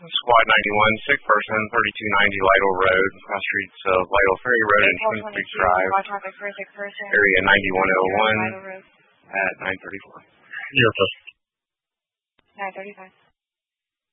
Squad 91, sick person, 3290 Lytle Road, cross streets of Lytle Ferry Road and Twin Creek Drive. Area 9101 at 934. You're first. 935.